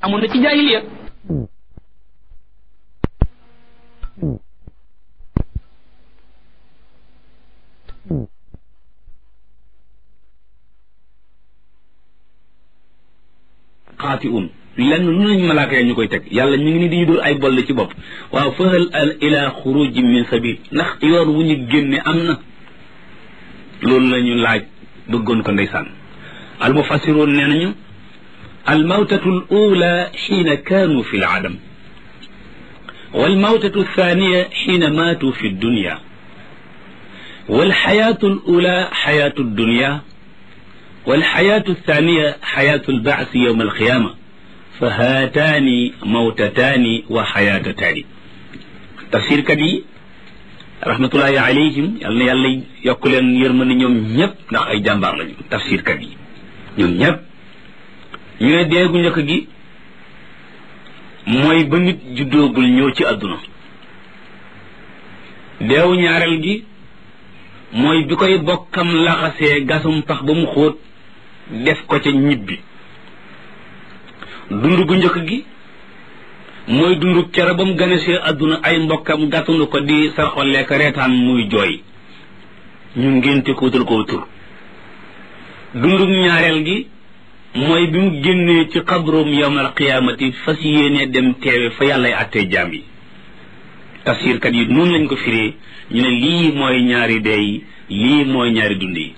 amoon na ci jaahiliya xaati lenn lu nañ malaaka ya ñu koy teg yàlla ñu ngi ni di dóor ay boll ci bopp waaw fahal ila xuruji min sabil ndax yoon wu ñu génne am na loolu la ñu laaj bëggoon ko ndeysaan al mufassiroon nee nañu al mawtatu al ula xiina kaanu fi l adam wal mawtatu al thaniya xiina maatu fi dunya wal xayaatu al ula xayaatu dunya wal xayaatu thaniya xayaatu al baasi yowma al qiyaama fa haataani mawtataani wa xayaatataani tafsirkat yi rahmatullahi alayhim yal na yàlla yokk leen yërmande ñoom ñëpp ndax ay jàmbaar lañu tafsirkat yi ñoom ñëpp ñu ne deegu njëkk gi mooy ba nit juddoogul ñëw ci àdduna deewu ñaareel gi mooy bi koy bokkam laxasee gasum pax ba mu xóot def ko ca ñibbi dund gu njëkk gi mooy dundu kere ba mu ganesee àdduna ay mbokkam gàttandu ko di sarxolleek reetaan muy jooy ñu ngénte ko wutal ko tur dundu ñaareel gi mooy bi mu génnee ci xabroom yawmal qiyaamati fas yéene dem teewe fa yàllay àttee jaam yi tafsirkat yi noonu lañ ko firee ñu ne lii mooy ñaari dee yi lii mooy ñaari dund yi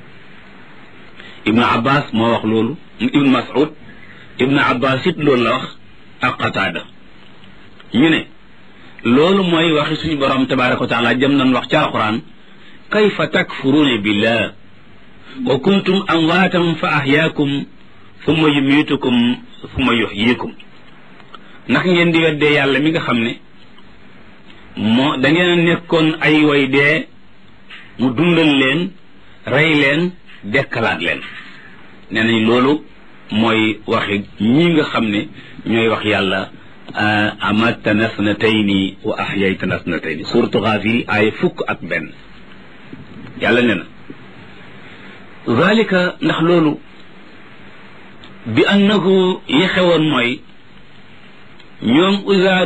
ibnu abbas moo wax loolu ibnu mas'ud ibnu abbas it loolu la wax ak qataada ñu ne loolu mooy waxi suñu borom tabaraka wa taala jëm nañ wax ci alquran kayfa takfuruuna billah wa kuntum amwaatan fa ahyaakum thumma yumiitukum thumma yuhyiikum ndax ngeen di weddee yàlla mi nga xam ne moo da ngeen a nekkoon ay way dee mu dundal leen rey leen dekkalaat leen nee nañ loolu mooy waxi ñi nga xam ne ñooy wax yàlla amatana snatayni wa ahyaytana snatayni suratu Gaafir ay fukk ak benn yàlla ne na zalika ndax loolu bi annahu li xewoon mooy ñoom iza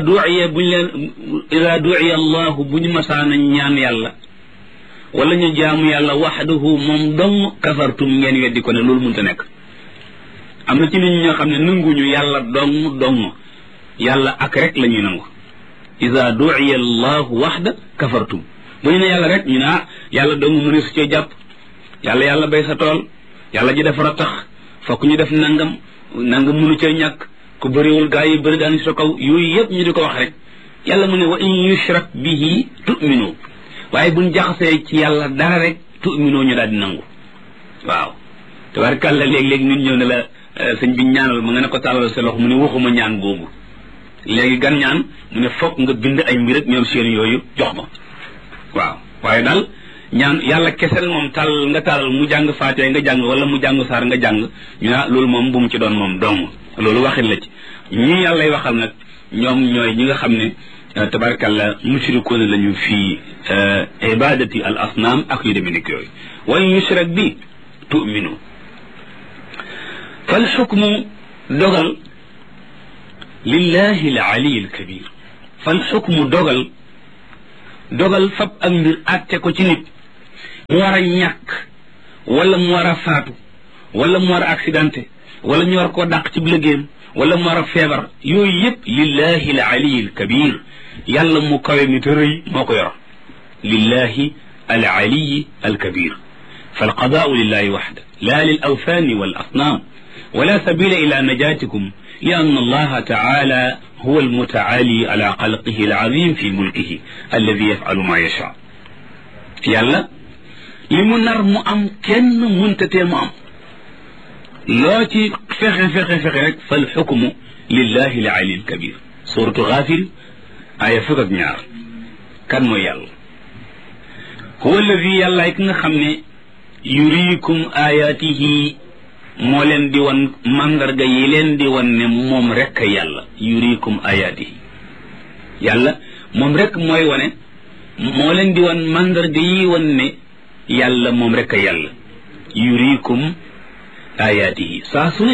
du'iya allahu bu ñu masaana ñaan yàlla wala ñu jaamu yàlla waxdahu moom dong kafartum ngeen weddi ko ne loolu mënta nekk am na ci nit ñi ñoo xam ne nanguñu yàlla dong yàlla ak rek la ñuy nangu iza du'iya allahu waxda kafartum bu ñu ne yàlla rek ñu ne yàlla dong mëne su cee jàpp yàlla bay sa tool yàlla ji def tax fokk ñu def nangam mënu cee ñàkk ku bëriwul gaa yi bëri daan si sa kaw yooyu yëpp ñu di ko wax rek yàlla mu ne wa in yushrak bihi tu'minu waaye buñ jaxasee ci yàlla dara rek tu'minu ñu daal di nangu waaw tabarkàlla léegi-léegi nit ñëw ne la sëñ bi ñaanal ma nga ne ko tàllal sa loxo mu ne waxuma ñaan boobu léegi gan ñaan mu ne fokk nga bind ay mbir ak ñoom seen yooyu jox ma waaw waaye daal ñaan yàlla kesel moom nga tàllal mu jàng faatee nga jàng wala mu jàng saar nga jàng ñu ne loolu moom bu mu ci doon moom dong loolu waxin la ci ñi yàllay waxal nag ñoom ñooy ñi nga xam ne tabarkàlla mushrikoon lañu fii ibadati al asnaam ak yu demee nekk yooyu wa in yushrak bi tu'minu fal xukmu dogal lillahi al ali al kabir fal xukmu dogal fab ak mbir àtte ko ci nit mu war a ñàkk wala mu war a faatu wala mu war a accidenté wala ñu war koo dàq ci liggéeyam wala mu war a feebar yooyu yëpp lillahi al ali al kabir yàlla mu kawe mi te rëy moo ko yor lillahi al ali al kabir fal qadaau lillahi waxda la lil awthani wal asnam wala sabila ila najatikum li anna allaha taala huwa al mutaali ala xalqihi al azim fi mulkihi alladi yafalu ma yacha yàlla li mu nar mu am kenn muntatee mu am loo ci fexe rek fal xukmu lillahi al ali al kabir suratu Gaafir aya fukk ak ñaar kan mooy yàlla huwa alladi yàlla ki nga xam ne yuriikum ayatihi moo leen di wan mandarga yi leen di wan ne moom rek yàlla yuriikum ayatihi yàlla moom rek mooy wane moo leen di wan mandarga yi wan ne yàlla moom rek yàlla yuriikum ayatihi saa su ne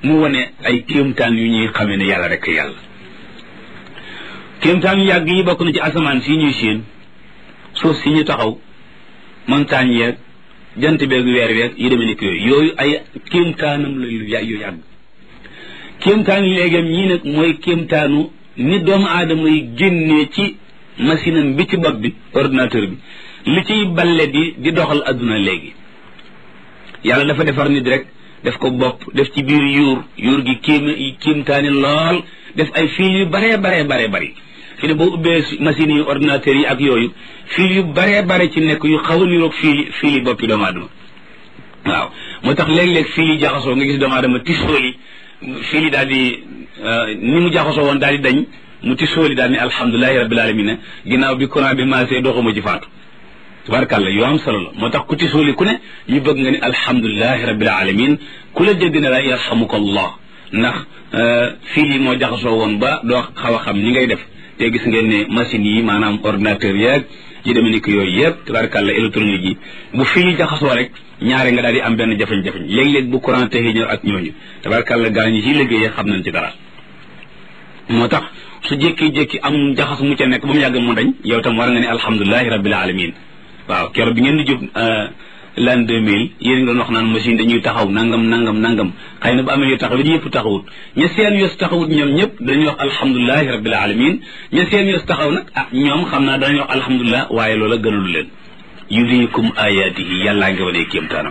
mu wane ay kéemtaan yu ñuy xamee ne yàlla rek yàlla. kéemtaan yu yàgg yi bokk na ci asamaan si ñuy séen, suuf si ñu taxaw, montagne yeeg jant beeg weer weeg yi demee nekk yooyu ay kéemtaanam la yu yàgg. kéemtaan yi léegam ñii nag mooy kéemtaanu ni doomu aadama yi génnee ci machine am bi ci bopp bi, ordinateur bi, li ciy balle di doxal adduna léegi. yàlla dafa defar nit rek def ko bopp, def ci biir yuur gi kéemtaani lool, def ay fil yu bare bari fi ne boo ubbee machines yi ordinateurs yi ak yooyu fil yu bare ci nekk yu xaw a niroog fil yi boppi doomu aadama. waaw moo tax léeg-léeg fil yi jaxasoo nga gis doomu aadama tisooli fil yi daal di ni mu jaxasoo woon daal di dañ mu tisooli daal ni alhamdulilahi rabbil alamin ginnaaw bi courant bi maasee doxuma ci faatu. tabarkàlla yoo am solo la moo tax ku tisooli ku ne ñu bëgg nga ni alhamdulilahi rabbil alamin ku la dégg ne la yarhamuka allah ndax fil yi moo jaxasoo woon ba doo xaw a xam ni ngay def. te gis ngeen ne machines yi maanaam ordinateur yeeg yi demee ni ko yooyu yëpp tabarkàlla électronique yi bu fii jaxasoo rek ñaare nga daal di am benn jafe-jafe léeg-léeg bu courant te ñëw ak ñooñu tabarkàlla gaa ñi ci liggéeyee xam nañ ci dara. moo tax su jékki-jékki am jaxas mu ca nekk ba mu yàgg mu dañ yow tam war nga ne alhamdulilahi rabbil alamin. waaw keroog bi ngeen di jóg l'an 2000 yéen ngi doon wax naan machine dañuy taxaw nangam xëy na bu amee yu taxaw it yëpp taxawut ña seen yos taxawut ñoom ñëpp dañuy wax alhamdulilahi rabbil alamin ña seen yos taxaw nag ñoom xam naa danañuy wax alhamdulilah waaye loola gënalu leen. yuriikum ayaatihi yàllaa ngi wane kéemtaanam.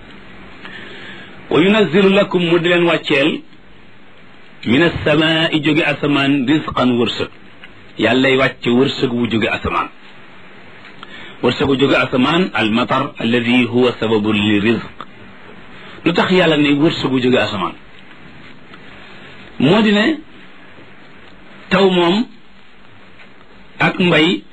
wa yunazzilu lakum mu di leen wàcceel min as-samaa'i jóge asamaan rizqan wërsëg yàllay wàcce wërsëg wu jóge asamaan. wërsëgu jóge asamaan al matar alladi huwa sababu li rizq. lu tax yàlla ne wërsëgu jóge asamaan moo di ne taw moom ak mbay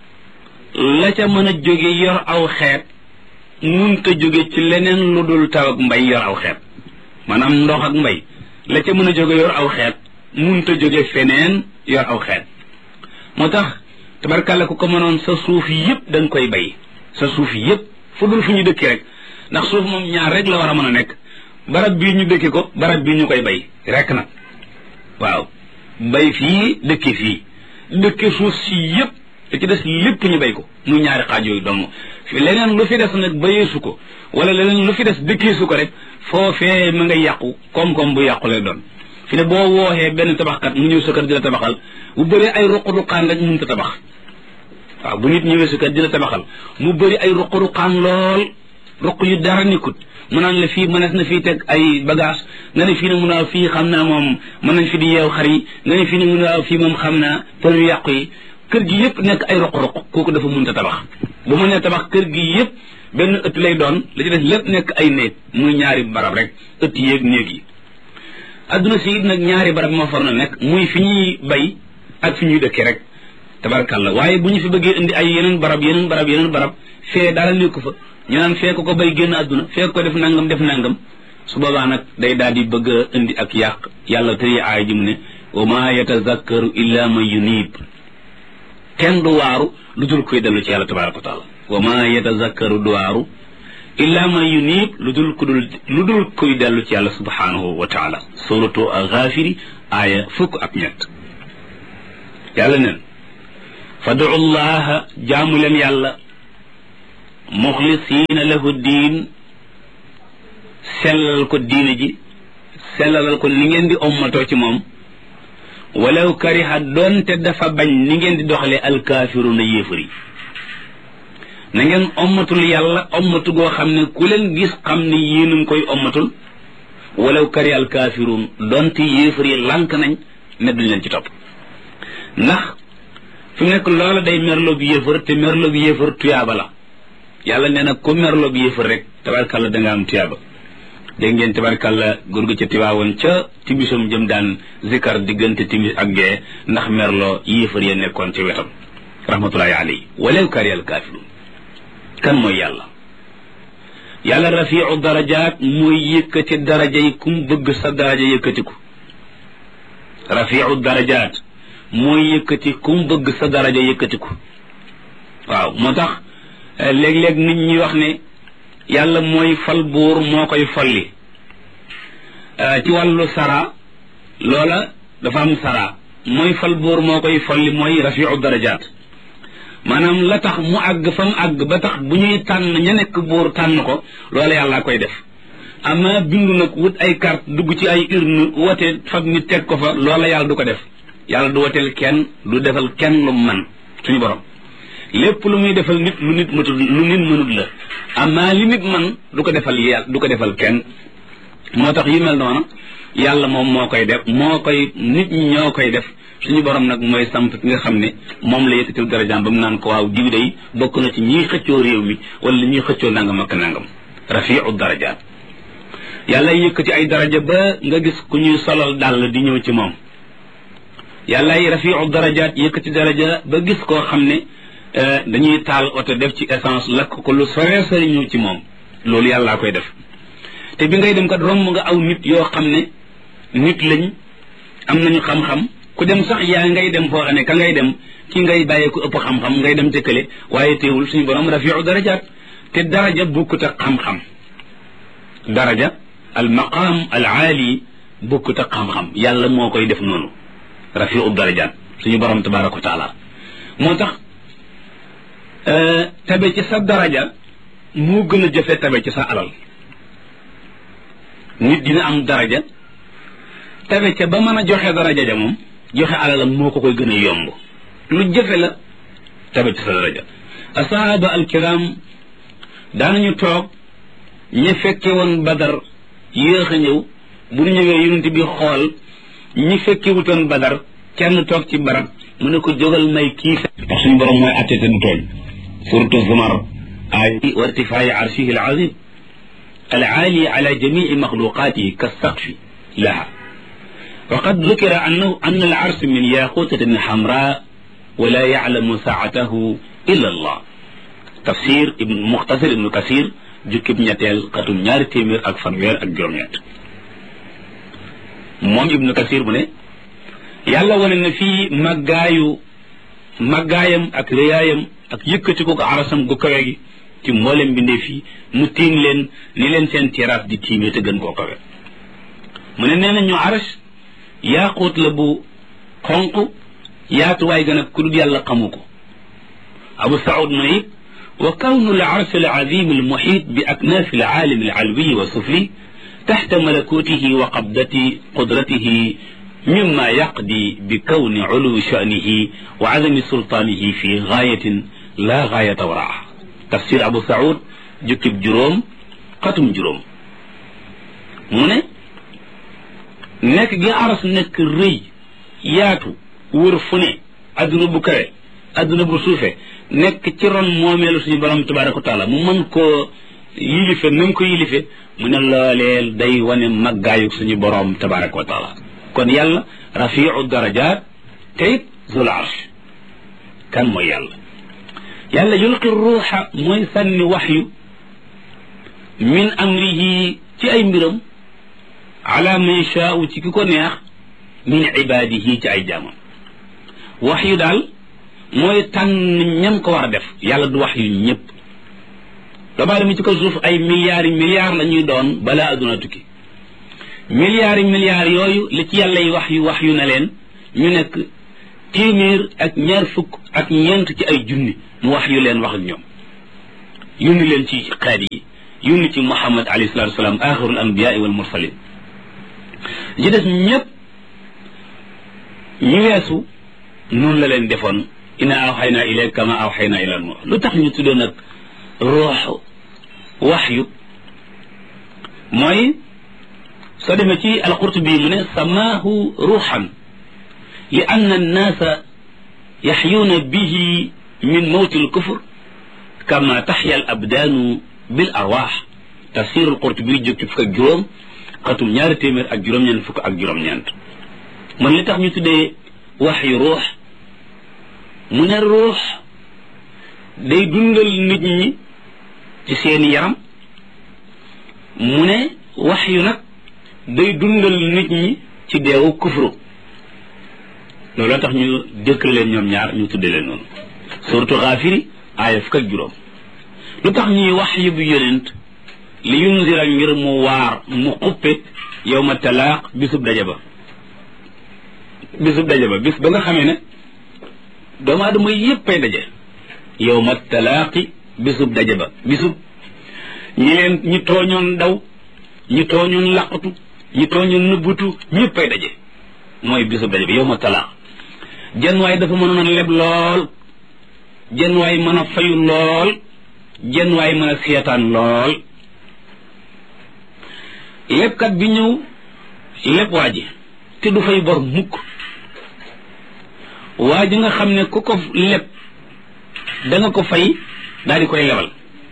la ca mën a jóge yor aw xeet munta jóge ci leneen lu dul taw ak mbay yor aw xeet. maanaam ndox ak mbay la ca mën a jóge yor aw xeet munta jóge feneen yor aw xeet. moo tax tabarkàlla ku ko mënoon sa suuf yëpp da nga koy bay sa suuf yëpp fu dul fu ñu dëkki rek ndax suuf moom ñaar rek la war a mën a nekk barab bii ñu dëkki ko barab bii ñu koy bay rek nag. waaw bay fii dëkki fii dëkki suuf si yëpp da ci des lépp ñu bay ko muy ñaari xaaj yooyu dong leneen lu fi des nag bayeesu ko wala leneen lu fi des dëkkeesu ko rek foofee ma nga yàqu koom-koom bu yàqu lay doon. fi ne boo wooxee benn tabaxkat mu ñëw sa kër di la tabaxal bu bëree ay ruq-ruqaan rek mënut a tabax. waaw bu nit ñëwee sa kër di la tabaxal mu bëri ay ruq-ruqaan lool ruq yu dara nekkut mu naan la fii mënees na fii teg ay bagage nga ne fii nag mun a fii xam naa moom mën nañ fi di yeew xar yi nga ne fii nag mun a fii moom xam naa pël yu yàqu yi kër gi yëpp nekk ay ruq-ruq kooku dafa mënut a tabax. bu mu nee tabax kër gi yëpp benn ëtt lay doon la ci des lépp nekk ay néeg muy ñaari barab rek ëtt yeeg néeg yi. adduna si it nag ñaari barab moo far na nekk muy fi ñuy bay ak fi ñuy dëkkee rek tabarkàlla waaye bu ñu fi bëggee indi ay yeneen barab fee dara nekku fa ñu naan fee ko bay génn adduna fee ko def nangam su boobaa nag day daal di bëgg a indi ak yàq yàlla tëri aay ji mu ne wa ma yatazakkaru illa man yunib kenn du waaru lu dul koy dellu ci yàlla tabaraka wa taala wa ma yatazakkaru du waaru illa man yunib lu dul koy dellu ci yàlla subhanahu wa taala suratu Gaafiri aaya 1 yàlla nen fadu llaha jaamu leen yàlla muxlisiina lahu diin sellalal ko diine ji sellalal ko ni ngeen di ommatoo ci moom walaw kariha doonte dafa bañ ni ngeen di doxalee alkaafiruuna yéefar yi na ngeen ommatul yàlla ommatu goo xam ne ku leen gis xam ne yéen a ngi koy ommatul walaw kariha alkaafiruun doonte yéefar yi lànk nañ ne duñ leen ci topp ndax fi mu nekk loola day merloo bi yéefar te merloo bi yéefar tuyaaba la yàlla nee na ku merloo bi yéefar rek tabarkàlla da nga am tuyaaba dégg ngeen tabarkàlla góor ga ca tiwaawoon ca tibisam jëm daan zikar diggante timis ak gee ndax merloo yéefar ya nekkoon ci wetam rahmatullahi alayhi walaw kariha alkaafiruun kan mooy yàlla rafiu darajaat mooy yëkkati daraja yi kum bëgg sa daraja yëkkatiku rafiu darajaat mooy yëkkati kum bëgg sa daraja yëkkatiku waaw moo tax léeg-léeg nit ñi wax ne yàlla mooy fal buur moo koy folli ci wàllu sara loola dafa am sara mooy fal buur moo koy folli mooy rafiu darajaat maanaam la tax mu àgg fa mu àgg ba tax bu ñuy tànn ña nekk buur tànn ko loola yàlla koy def ama bindu nag wut ay carte dugg ci ay urne wote fab nit teg ko fa loola yàlla du ko def yàlla du woteel kenn du defal kenn lu man suñu borom lépp lu muy defal nit lu nit mënut la ama li nit man du ko defal yàlla du ko defal kenn moo tax yu mel noonu yàlla moom moo koy def moo koy nit ñi ñoo koy def suñu borom nag mooy samp ki nga xam ne moom la yëkkatil darajaam ba mu naan ko waaw diw day bokk na ci ñiy xëccoo réew mi wala ñiy xëccoo nangam ak nangam rafiu darajaat yàlla yëkkati ay daraja ba nga gis ku ñuy solal dàll di ñëw ci moom yàlla ay rafiu darajaat yëkkati daraja ba gis koo xam ne dañuy taal oto def ci essence lakk ko lu sore sore ñëw ci moom loolu yàllaa koy def te bi ngay dem kat romb nga aw nit yoo xam ne nit lañ am nañu xam-xam ku dem sax yaa ngay dem foo xam ne ka ngay dem ki ngay bàyyee ku ëpp xam-xam ngay dem ca kële waaye teewul suñu borom rafiu darajaat te daraja bokkut ak xam-xam daraja al maqaam al aali bokkut ak xam-xam yàlla moo koy def noonu rafiu darajaat suñu borom tabaraka wa taala moo tax tabe ci sa daraja moo gën a jafe tabe ci sa alal nit dina am daraja tabe ca ba mën a joxe daraja ja moom joxe alalam moo ko koy gën a yomb lu jafe la tabe ci sa daraja asahaba alkiram daanañu toog ñi fekke woon badar yéex a ñëw bu ñu ñëwee yonent bi xool ñi fekke wutoon badar kenn toog ci barab mu ne ko jógal may kii ndax suñu borom mooy atte te du tooñ suratu zumar ay wa irtifaa'i arshihi al azim al aali ala jamii maxluqaatihi ka saqfi laha وقد ذكر أن العرش من ياقوتة حمراء ولا يعلم ساعته إلا الله تفسير ابن مختصر ابن كثير جكب نياتيل قطم نيار تيمير أك فنوير أك جروم نيات موم ابن كثير بني يالا ونن في مغايم أك ريايم أك يكتكوك عرسم غوكاوي ci mboolem bindee fii mu tiim leen ni leen seen tiraas di tiimee te gën koo kawe mu ne nee na ñu arash yaaquut la bu xonq yaatuwaay gën a ku dul yàlla xamu ko abu saud mu ne wa kawnu al arsh al azim al muhit bi aknaaf al aalim al alwi wa sufli taxta malakutihi wa qabdati qudratihi mimma yaqdi bi kawni ulu sha'nihi wa azami sultaanihi fi gaayatin la gaayata waraaha tafsir abu saud jukkib juróom xatum juróom mu ne nekk gi aras nekk rëy yaatu wër fu ne adduna bu kawe adduna bu suufe nekk ci ron moomeelu suñu borom tabaraka wa taala mu mën koo yilife na nga ko yilife mu ne looleel day wane maggaayug suñu borom tabaraka wa taala kon yàlla rafiu darajaat teyit zul arsh kan mooy yàlla yàlla yulqi ruuxa mooy sànni waxyu min amrihi ci ay mbiram ala man shaa'u ci ki ko neex min ibaadihi ci ay jaamam wax yu daal mooy tànn ñam ko war a def yàlla du wax yu ñëpp doomu aadama ci ko suuf ay milliards la ñuy doon balaa adduna tukki milliards yooyu li ci yàlla yi wax yu na leen ñu nekk téeméer ak ñaar fukk ak ñeent ci ay junni mu wax yu leen wax ak ñoom yónni leen ci xeet yi yónni ci Muhammad alayhi salaatu wasalaam axirul anbiyaa wal mursalin ji des ñëpp ñu weesu noonu la leen defoon inna awxaynaa ilayka kama awxaynaa ila nuux lu tax ñu tuddee nag ruux waxyu mooy soo demee ci alqurtubi mu ne samaahu ruuxan li anna annaasa yaxyuuna bihi min mawti alkufr kama taxya al abdaanu bil arwaax tafsir alqurtubi jóg ci fukk ak juróom xatum ñaari téeméer ak juróom-ñeent fukk ak juróom-ñeent man li tax ñu tuddee wax yu ruux mu ne ruux day dundal nit ñi ci seeni yaram mu ne wax yu nag day dundal nit ñi ci deewu kufru loolu tax ñu dëkkale leen ñoom ñaar ñu tuddee leen noonu suratu Gaafiri aaya fukk ak juróom lu tax ñuy wax yu bu yonent li yunzira ngir mu waar mu xuppe yawma talaaq bisub daje ba bis ba nga xamee ne doomu aadama yéppay daje yawma talaaqi bisub daje ba bisub ñi tooñoon daw ñi tooñoon laqatu ñi tooñoon nëbbutu ñéppay daje mooy bisub daje ba yawma talaaq jenn waay dafa mënoon a leb lool jenn waay mën a fayu lool jenn waay mën a seetaan lool lebkat bi ñëw leb waa ji te du fay bor mukk waa ji nga xam ne ku ko leb da nga ko fay daal di koy lebal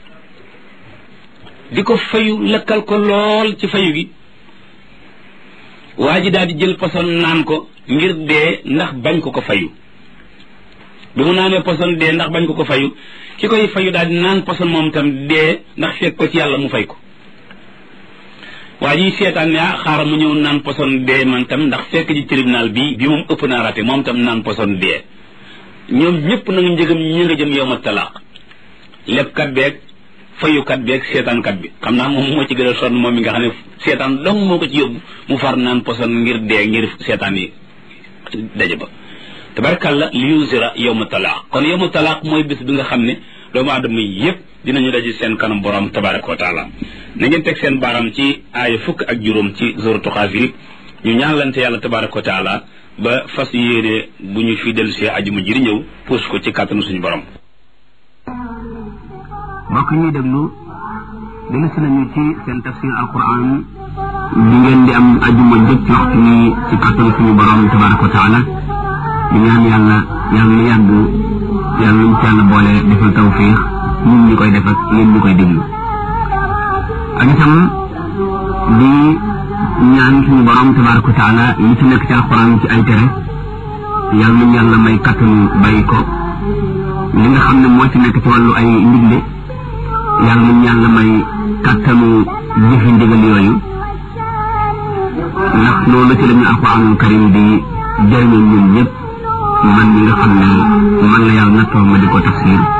di ko fayu lëkkal ko lool ci fayu gi waa ji daal di jël poson naan ko ngir dee ndax bañ ko fayu bi mu naanee poson dee ndax bañ ko fayu ki koy fayu daal di naan poson moom tam dee ndax fekk ko ci yàlla mu fay ko waa ji seetaan ne xaaral mu ñëw naan poson dee man tam ndax fekk ci tribunal bi moom ëpp naa raté moom tam naan poson dee ñoom ñëpp nag njëgam ñi nga jëm yawma talaaq lebkat beeg fayukat beeg seetaankat bi xam naa moom moo ci gën a sonn moom mi nga xam ne seetaan dong moo ko ci yóbbu mu far naan poson ngir dee ngir seetaan yi daje ba tabarkalla li yusira yawma talaaq kon yawma talaaq mooy bis bi nga xam ne doomu aadama yëpp dinañu daje seen kanam borom tabaraka wa taala na ngeen teg seen baaram ci aaya 10 ci suuratu Xaafir ñu ñaanlante yàlla tabaraka wa taala ba fas yéene bu ñu fi dellu see ajuma ji di ñëw puus ko ci kàttanu suñu borom. mbokk ñuy déglu dellu si nañu ci seen tafsir alquran bi ngeen di am ajuma jëpp ci waxtu ni ci kàttanu suñu borom tabaraka wa taala di ñaan yàlla na yàgg yàlla nañ ci yàlla boole defal tawfiix ñun ñu koy def ak yéen ñu koy déglu ak itam di ñaan suñu borom tabaraka wa taala li ci nekk ci alquran ci ay tere yàlla nañ yàlla may kattanu bàyyi ko li nga xam ne moo ci nekk ci wàllu ay ndigle yàlla nañ yàlla may kattanu jëfi ndigal yooyu ndax loolu ci lañu alquranul karim di jëriñu ñun ñëpp man mi nga xam ne man la yàlla nattoo ma di ko tafsir